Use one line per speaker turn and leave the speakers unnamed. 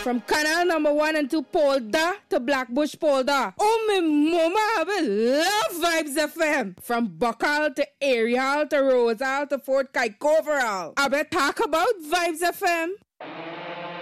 From Canal number 1 and 2 Polda to Blackbush Polda. Oh, me mama, I love Vibes FM. From Buckle to Ariel to Rosal to Fort Kaikoverall. I bet talk about Vibes FM.